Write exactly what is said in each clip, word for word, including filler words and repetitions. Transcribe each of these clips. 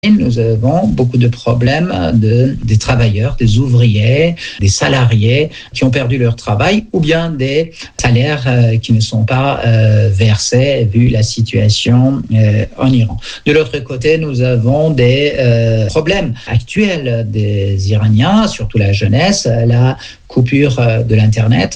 nous avons beaucoup de problèmes de, des travailleurs, des ouvriers, des salariés qui ont perdu leur travail ou bien des salaires euh, qui ne sont pas euh, versés vu la situation euh, en Iran. De l'autre côté, nous avons des euh, problèmes actuels des Iraniens, surtout la jeunesse, la coupure de l'Internet.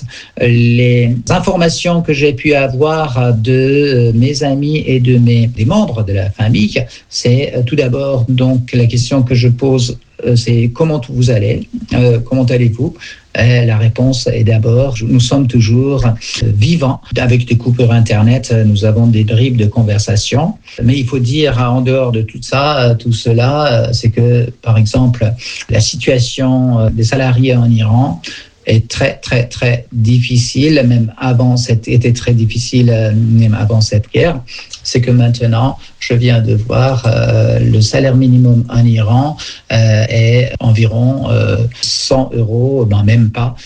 Les informations que j'ai pu avoir de mes amis et de mes des membres de la famille, c'est tout d'abord donc la question que je pose, c'est comment vous allez, euh, comment allez-vous? Et la réponse est d'abord, nous sommes toujours vivants. Avec des coupures Internet, nous avons des bribes de conversation. Mais il faut dire, en dehors de tout ça, tout cela, c'est que, par exemple, la situation des salariés en Iran est très, très, très difficile, même avant cette, était très difficile, même avant cette guerre. C'est que maintenant, je viens de voir, euh, le salaire minimum en Iran euh, est environ euh, cent euros, ben même pas,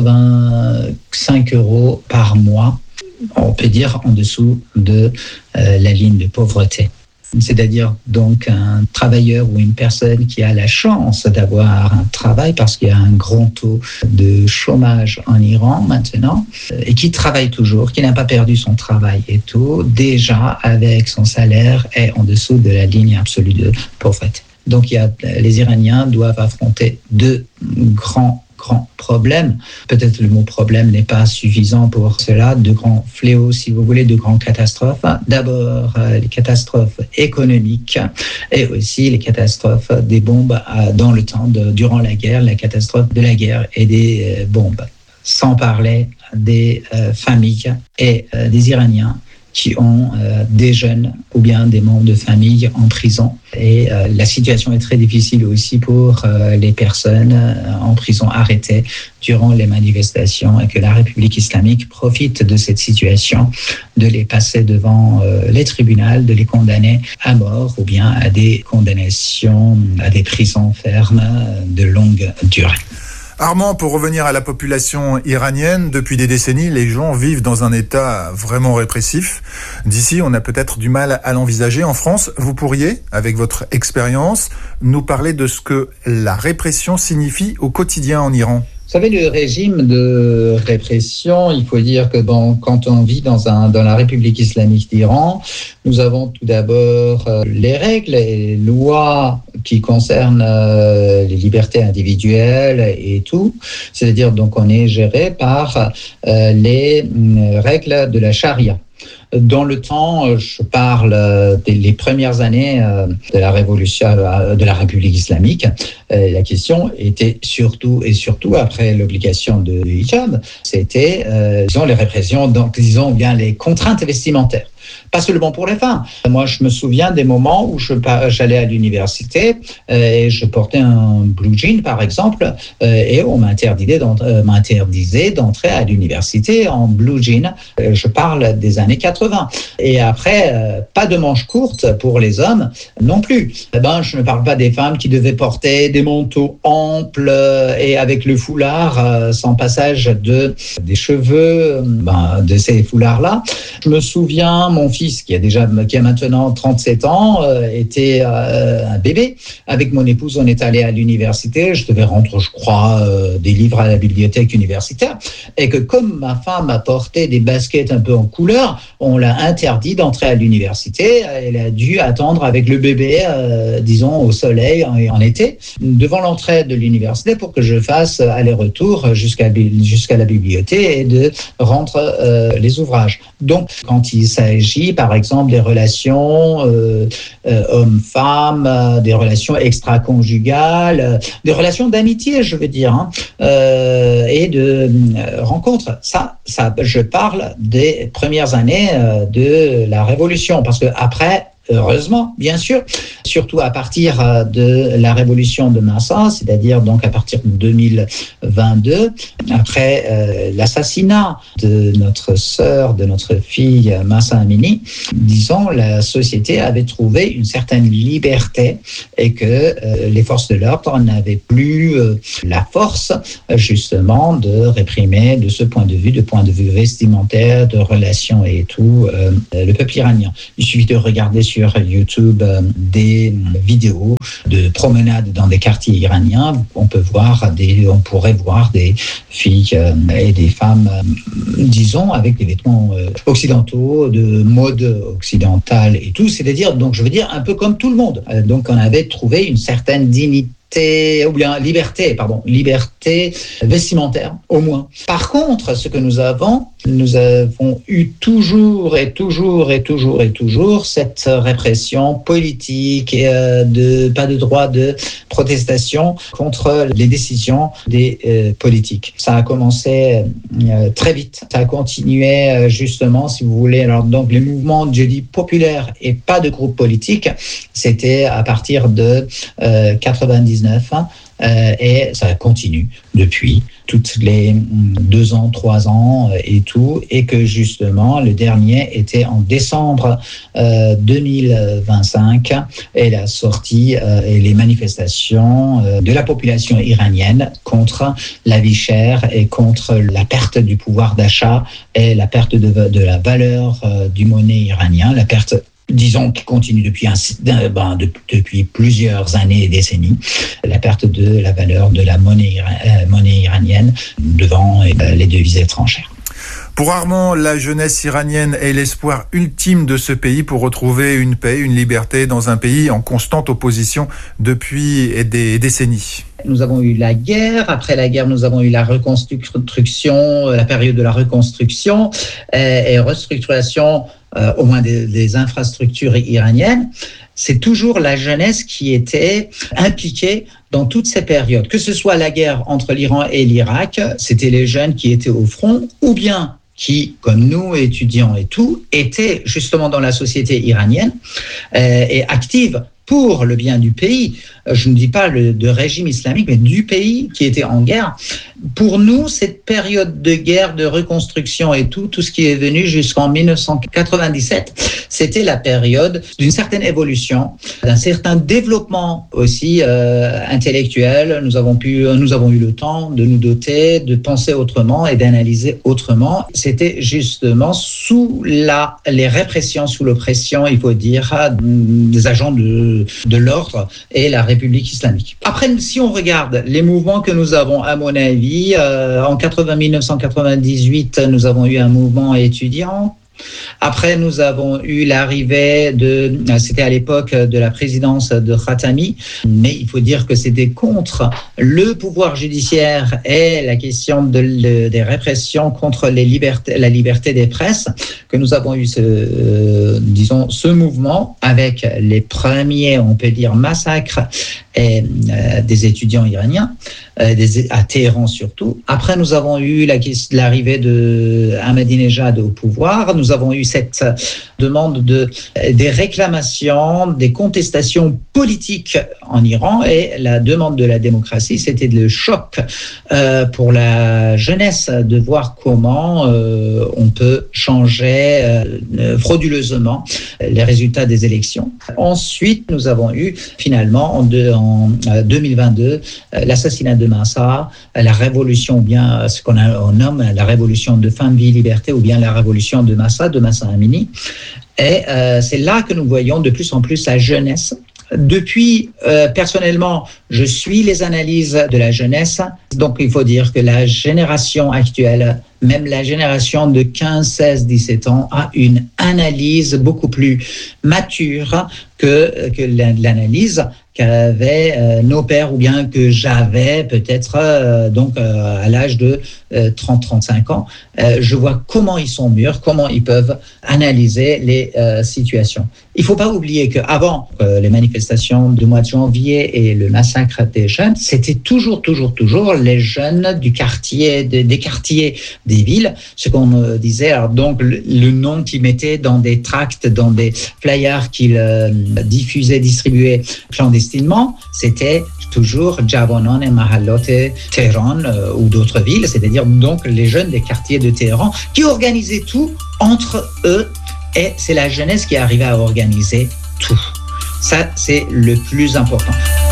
quatre-vingt-cinq euros par mois. On peut dire en dessous de euh, la ligne de pauvreté. C'est-à-dire donc un travailleur ou une personne qui a la chance d'avoir un travail parce qu'il y a un grand taux de chômage en Iran maintenant et qui travaille toujours, qui n'a pas perdu son travail et tout, déjà avec son salaire est en dessous de la ligne absolue de pauvreté. Donc il y a, les Iraniens doivent affronter deux grands grands problèmes. Peut-être le mot problème n'est pas suffisant pour cela. De grands fléaux, si vous voulez, de grandes catastrophes. D'abord, euh, les catastrophes économiques et aussi les catastrophes des bombes euh, dans le temps, de, durant la guerre, la catastrophe de la guerre et des euh, bombes. Sans parler des euh, familles et euh, des Iraniens qui ont euh, des jeunes ou bien des membres de famille en prison. Et euh, la situation est très difficile aussi pour euh, les personnes euh, en prison arrêtées durant les manifestations et que la République islamique profite de cette situation de les passer devant euh, les tribunaux, de les condamner à mort ou bien à des condamnations à des prisons fermes de longue durée. Armand, pour revenir à la population iranienne, depuis des décennies, les gens vivent dans un état vraiment répressif. D'ici, on a peut-être du mal à l'envisager. En France, vous pourriez, avec votre expérience, nous parler de ce que la répression signifie au quotidien en Iran. Vous savez, le régime de répression, il faut dire que bon, quand on vit dans, un, dans la République islamique d'Iran, nous avons tout d'abord euh, les règles et les lois qui concernent euh, les libertés individuelles et tout. C'est-à-dire, donc, on est géré par euh, les euh, règles de la charia. Dans le temps, je parle des les premières années de la révolution de la République islamique. La question était surtout et surtout après l'obligation de hijab, c'était euh, disons les répressions, donc disons bien les contraintes vestimentaires. Pas seulement pour les femmes. Moi, je me souviens des moments où je, j'allais à l'université euh, et je portais un blue jean, par exemple, euh, et on m'interdisait, euh, m'interdisait d'entrer à l'université en blue jean. Euh, je parle des années quatre-vingts. Et après, euh, pas de manches courtes pour les hommes non plus. Eh ben, je ne parle pas des femmes qui devaient porter des manteaux amples euh, et avec le foulard euh, sans passage de, des cheveux, ben, de ces foulards-là. Je me souviens, mon fils, qui a déjà, qui a maintenant trente-sept ans, euh, était euh, un bébé. Avec mon épouse, on est allé à l'université. Je devais rendre, je crois, euh, des livres à la bibliothèque universitaire. Et que comme ma femme a porté des baskets un peu en couleur, on l'a interdit d'entrer à l'université. Elle a dû attendre avec le bébé, euh, disons, au soleil en, en été, devant l'entrée de l'université pour que je fasse aller-retour jusqu'à, jusqu'à la bibliothèque et de rendre euh, les ouvrages. Donc, quand il s'agit, par exemple, des relations euh, euh, hommes-femmes, euh, des relations extra-conjugales, euh, des relations d'amitié, je veux dire, hein, euh, et de euh, rencontres. Ça, ça, je parle des premières années euh, de la Révolution, parce que après, heureusement, bien sûr, surtout à partir de la révolution de Mahsa, c'est-à-dire donc à partir de deux mille vingt-deux, après euh, l'assassinat de notre sœur, de notre fille Mahsa Amini, disons, la société avait trouvé une certaine liberté et que euh, les forces de l'ordre n'avaient plus euh, la force, justement, de réprimer de ce point de vue, de point de vue vestimentaire, de relations et tout, euh, le peuple iranien. Il suffit de regarder sur sur YouTube euh, des vidéos de promenades dans des quartiers iraniens. On peut voir des, on pourrait voir des filles euh, et des femmes, euh, disons, avec des vêtements euh, occidentaux, de mode occidentale et tout. C'est-à-dire, donc, je veux dire, un peu comme tout le monde. Euh, donc, on avait trouvé une certaine dignité, ou bien liberté, pardon, liberté vestimentaire, au moins. Par contre, ce que nous avons, nous avons eu toujours et toujours et toujours et toujours cette répression politique et euh, de, pas de droit de protestation contre les décisions des euh, politiques. Ça a commencé euh, très vite. Ça a continué euh, justement, si vous voulez, alors donc les mouvements, je dis populaires et pas de groupes politiques, c'était à partir de euh, quatre-vingt-dix-neuf. Euh, et ça continue depuis toutes les deux ans, trois ans et tout, et que justement le dernier était en décembre euh, deux mille vingt-cinq et la sortie euh, et les manifestations euh, de la population iranienne contre la vie chère et contre la perte du pouvoir d'achat et la perte de, de la valeur euh, du monnaie iranien, la perte, disons, qui continue depuis, un, ben, de, depuis plusieurs années et décennies, la perte de la valeur de la monnaie, euh, monnaie iranienne devant euh, les devises étrangères. Pour Armand, la jeunesse iranienne est l'espoir ultime de ce pays pour retrouver une paix, une liberté dans un pays en constante opposition depuis des décennies. Nous avons eu la guerre, après la guerre nous avons eu la reconstruction, la période de la reconstruction et, et restructuration euh, au moins des, des infrastructures iraniennes. C'est toujours la jeunesse qui était impliquée dans toutes ces périodes. Que ce soit la guerre entre l'Iran et l'Irak, c'était les jeunes qui étaient au front, ou bien qui, comme nous, étudiants et tout, étaient justement dans la société iranienne euh, et actives pour le bien du pays. Je ne dis pas le de régime islamique, mais du pays qui était en guerre. Pour nous, cette période de guerre, de reconstruction et tout, tout ce qui est venu jusqu'en dix-neuf cent quatre-vingt-dix-sept, c'était la période d'une certaine évolution, d'un certain développement aussi euh, intellectuel. Nous avons pu, nous avons eu le temps de nous doter, de penser autrement et d'analyser autrement. C'était justement sous la, les répressions, sous l'oppression, il faut dire, des agents de, de l'ordre et la République islamique. Après, si on regarde les mouvements que nous avons, à mon avis, euh, en dix-neuf cent quatre-vingt-dix-huit, nous avons eu un mouvement étudiant. Après, nous avons eu l'arrivée de, c'était à l'époque de la présidence de Khatami, mais il faut dire que c'était contre le pouvoir judiciaire et la question de, de, des répressions contre les libertés, la liberté des presses, que nous avons eu ce, euh, disons, ce mouvement avec les premiers, on peut dire, massacres et, euh, des étudiants iraniens, euh, des, à Téhéran surtout. Après, nous avons eu la, l'arrivée de Ahmadinejad au pouvoir. Nous avons eu cette demande de, des réclamations, des contestations politiques en Iran, et la demande de la démocratie, c'était le choc euh, pour la jeunesse de voir comment euh, on peut changer euh, frauduleusement les résultats des élections. Ensuite, nous avons eu finalement en, de, en deux mille vingt-deux l'assassinat de Mahsa, la révolution, ou bien ce qu'on a, on nomme la révolution de Femme, Vie, Liberté, ou bien la révolution de Mahsa, de Mahsa Amini. Et euh, c'est là que nous voyons de plus en plus la jeunesse. Depuis, euh, personnellement, je suis les analyses de la jeunesse. Donc, il faut dire que la génération actuelle, même la génération de quinze, seize, dix-sept ans, a une analyse beaucoup plus mature que, que l'analyse qu'avaient euh, nos pères, ou bien que j'avais peut-être euh, donc euh, à l'âge de euh, trente à trente-cinq ans. Euh, je vois comment ils sont mûrs, comment ils peuvent analyser les euh, situations. Il ne faut pas oublier qu'avant euh, les manifestations du mois de janvier et le massacre des jeunes, c'était toujours, toujours, toujours les jeunes du quartier, de, des quartiers des villes, ce qu'on euh, disait, alors donc le, le nom qu'ils mettaient dans des tracts, dans des flyers qu'ils euh, diffusaient, distribuaient clandestinement, c'était toujours Javanon et Mahallot Téhéran euh, ou d'autres villes, c'est-à-dire donc les jeunes des quartiers de Téhéran qui organisaient tout entre eux, et c'est la jeunesse qui arrivait à organiser tout. Ça, c'est le plus important.